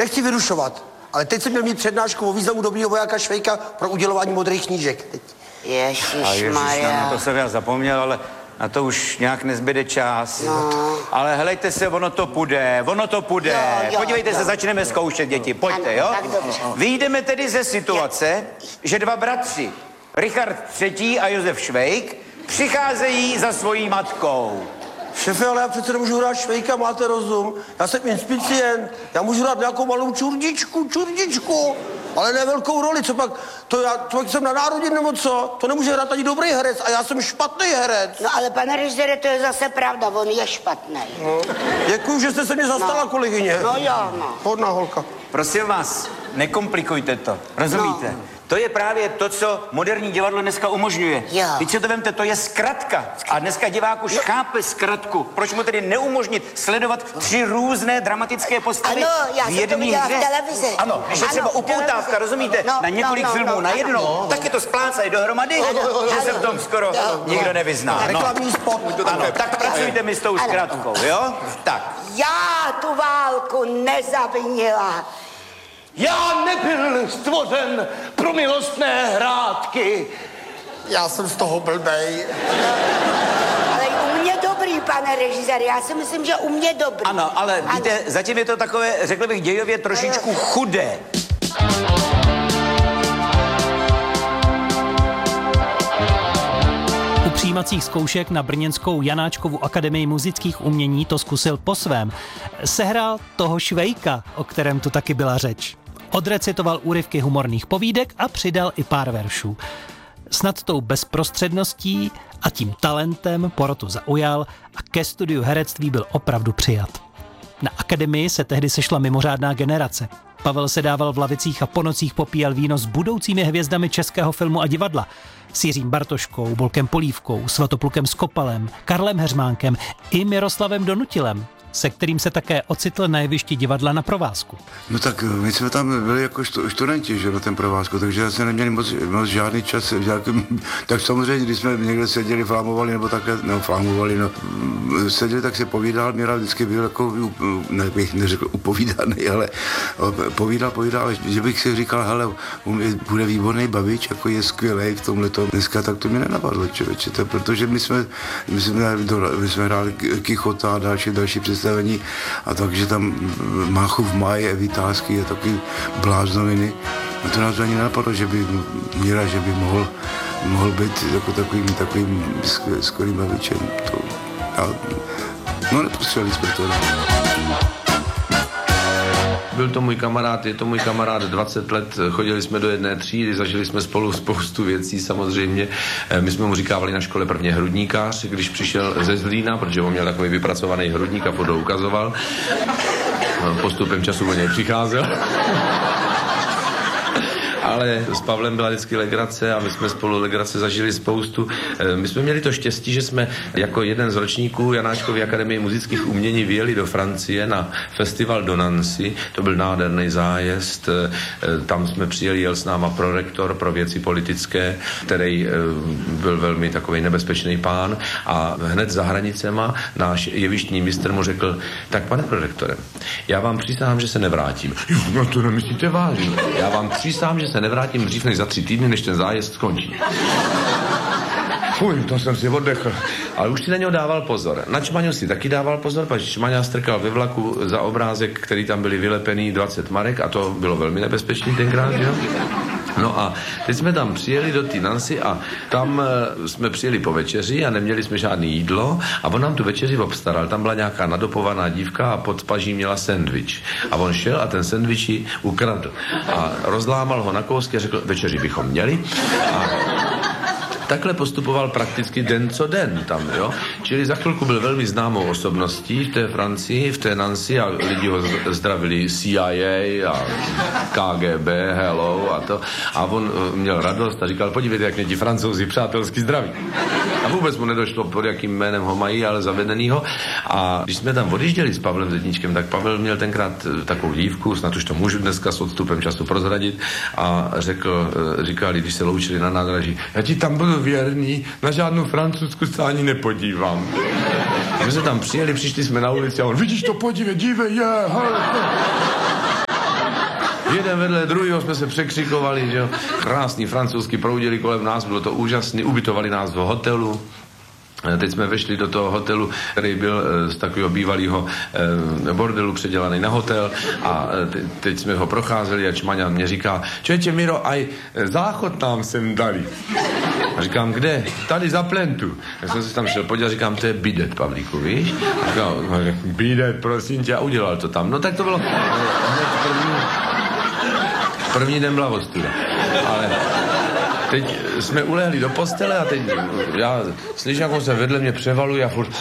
nechci vyrušovat, ale teď jsem měl mít přednášku o významu dobrýho vojáka Švejka pro udělování modrých knížek. Teď. Ježišmarja. Na to jsem já zapomněl, ale na to už nějak nezbyde čas. No. Ale helejte se, ono to půjde. Jo, Podívejte se, začneme zkoušet, děti. Pojďte, ano, jo? tak dobře. Vyjdeme tedy ze situace, že dva bratři, Richard III. A Josef Švejk, přicházejí za svojí matkou. Šefe, ale já přece nemůžu hrát Švejka, máte rozum? Já jsem inspicient, já můžu hrát nějakou malou čurdičku, ale ne velkou roli, co pak jsem na národě nebo co? To nemůže hrát ani dobrý herec a já jsem špatný herec. No ale pane režisére, to je zase pravda, on je špatný. No. Děkuju, že jste se mě zastala, kolegyně. No jo, no. Hodná holka. Prosím vás, nekomplikujte to, rozumíte? No. To je právě to, co moderní divadlo dneska umožňuje. Jo. Teď si to vemte, to je zkratka. A dneska divák už chápe zkratku. Proč mu tedy neumožnit sledovat 3 různé dramatické postavy ano, já v jsem to jedné viděla hře? v televizi. Ano, když je třeba upoutávka, rozumíte, na několik filmů najednou, tak je to splácají dohromady, že se v tom skoro nikdo nevyzná. Reklamní spot. Ano, tak pracujte mi s tou zkratkou, jo? Tak. Já tu válku nezavinila. Já nebyl stvořen pro milostné hrátky. Já jsem z toho blbej. Ale u mě dobrý, pane režisér, já si myslím, že u mě dobrý. Ano, ale víte, zatím je to takové, řekl bych, dějově trošičku chudé. U přijímacích zkoušek na brněnskou Janáčkovu akademii muzických umění to zkusil po svém. Sehrál toho Švejka, o kterém tu taky byla řeč. Odrecitoval úryvky humorných povídek a přidal i pár veršů. Snad tou bezprostředností a tím talentem porotu zaujal a ke studiu herectví byl opravdu přijat. Na akademii se tehdy sešla mimořádná generace. Pavel se dával v lavicích a po nocích popíjel víno s budoucími hvězdami českého filmu a divadla. S Jiřím Bartoškou, Bolkem Polívkou, Svatoplukem Skopalem, Karlem Heřmánkem i Miroslavem Donutilem, se kterým se také ocitl na jevišti divadla Na provázku. No tak my jsme tam byli jako studenti, že na ten provázku, takže jsme neměli moc žádný čas, tak samozřejmě, když jsme někde seděli, flámovali, nebo takhle, seděli, tak se povídal, Míra vždycky byl jako, nebych neřekl upovídaný, ale povídal, ale že bych si říkal, hele, bude výborný bavič, jako je skvělej v tomhletom. Dneska tak to mě nenapadlo, člověče, protože my jsme hráli Kichota a další představení, a takže tam Máchův máj, Evitázky a takový bláznoviny. A to nás ani nenapadlo, že by Míra, že by mohl být jako takovým skvělým bavičem. No nepostřelili jsme to. Byl to můj kamarád, je to můj kamarád 20 let, chodili jsme do jedné třídy, zažili jsme spolu spoustu věcí samozřejmě. My jsme mu říkávali na škole prvně hrudníkář, když přišel ze Zlína, protože on měl takový vypracovaný hrudník a to ukazoval. Postupem času o něj přicházel. Ale s Pavlem byla vždycky legrace a my jsme spolu legrace zažili spoustu. My jsme měli to štěstí, že jsme jako jeden z ročníků Janáčkovy akademie muzických umění vyjeli do Francie na festival do Nancy. To byl nádherný zájezd. Tam jsme přijeli, jel s náma prorektor pro věci politické, který byl velmi takový nebezpečný pán, a hned za hranicema náš jevištní mistr mu řekl: tak pane prorektore, já vám přísahám, že se nevrátím. No to nemyslíte vážně. Já vám přísahám, že se nevrátím dřív než za 3 týdny, než ten zájezd skončí. Fuj, to jsem si oddechl. Ale už si na něho dával pozor. Na Čmaňu si taky dával pozor, protože Čmaňa strkal ve vlaku za obrázek, který tam byly vylepený 20 marek, a to bylo velmi nebezpečný tenkrát, jo? No a teď jsme tam přijeli do té Nancy a tam jsme přijeli po večeři a neměli jsme žádné jídlo a on nám tu večeři obstaral. Tam byla nějaká nadopovaná dívka a pod paží měla sendvič. A on šel a ten sendvič ji ukradl. A rozlámal ho na kousky a řekl: večeři bychom měli. A takhle postupoval prakticky den co den tam, jo. Čili za chvilku byl velmi známou osobností v té Francii, v té Nancy, a lidi ho zdravili CIA a KGB, hello a to. A on měl radost a říkal: podívejte, jak mě ti Francouzi přátelsky zdraví. A vůbec mu nedošlo, pod jakým jménem ho mají, ale zavedenýho. A když jsme tam odjížděli s Pavlem Zetničkem, tak Pavel měl tenkrát takovou dívku, snad už to můžu dneska s odstupem času prozradit, a říkali, když se loučili na nádraží: já ti tam budu věrný, na žádnou francouzskou se ani nepodívám. A my jsme tam přišli jsme na ulici a on: vidíš to, podívej, dívej, Jeden vedle druhého jsme se překřikovali, že jo. Krásný francouzsky proudili kolem nás, bylo to úžasný, ubytovali nás v hotelu. Teď jsme vešli do toho hotelu, který byl z takového bývalého bordelu předělaný na hotel a teď jsme ho procházeli a Čmaňa mě říká, čověče Miro, aj záchod nám sem dali. A říkám, kde? Tady za plentu. Já jsem se tam šel podívat, říkám, to je bidet, Pavlíku, víš? A říkám, bidet, prosím tě, a udělal to tam. No tak to bylo hned první den byla ostuda. Ale teď jsme ulehli do postele a teď já slyším, jak on se vedle mě převaluje a furt...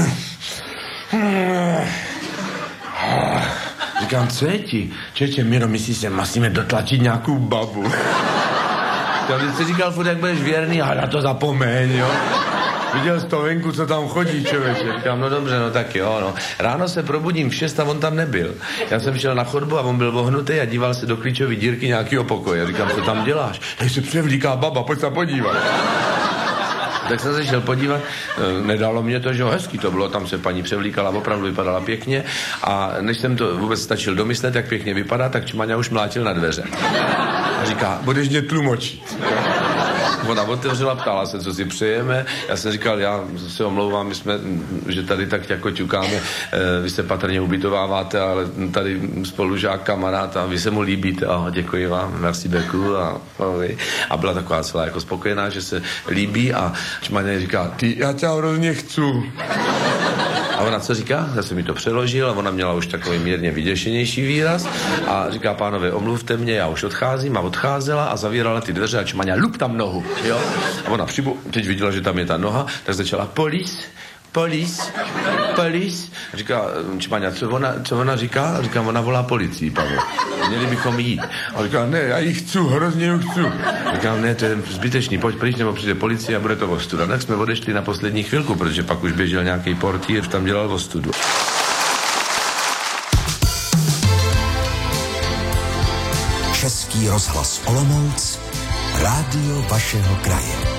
Říkám, co je ti? Čeče, Miro, myslíš, že musíme dotlačit nějakou babu? Já teď si říkal furt, jak budeš věrný, a na to zapomeň, jo? Viděl jsi to venku, co tam chodí, člověče. Říkám, no dobře, no tak jo, no. Ráno se probudím v 6 a on tam nebyl. Já jsem šel na chodbu a on byl vohnutý a díval se do klíčové dírky nějakého pokoje. Já říkám, co tam děláš? Tady se převlíká baba, pojď se podívat. Tak jsem se šel podívat, nedalo mě to, že jo, hezký to bylo, tam se paní převlíkala, opravdu vypadala pěkně a než jsem to vůbec stačil domyslet, jak pěkně vypadá, tak Čmaňa už mlátil na dveře. A říká, budeš mě tlumočit. Ona otevřela, ptala se, co si přejeme. Já jsem říkal, já se omlouvám, my jsme, že tady tak jako ťukáme, vy se patrně ubytováváte, ale tady spolužák, kamarád a vy se mu líbíte. A děkuji vám, merci beaucoup. A byla taková celá jako spokojená, že se líbí a Čmaňa říká, ty, já tě hrozně chci. A ona co říká? Já jsem mi to přeložil a ona měla už takový mírně vyděšenější výraz a říká, pánové, omluvte mě, já už odcházím a odcházela a zavírala ty dveře a Čmaňa, lup tam nohu, jo? A ona teď viděla, že tam je ta noha, tak začala Police. Říká Čmaňa, co ona říká? A říká, ona volá policii, Pavel. Měli bychom jít. A říká, ne, já ji chci, hrozně ji chci. Říkám, ne, to je zbytečný, pojď pryč, nebo přijde policie a bude to ostuda. Tak jsme odešli na poslední chvilku, protože pak už běžel nějaký portýr, tam dělal ostudu. Český rozhlas Olomouc, rádio vašeho kraje.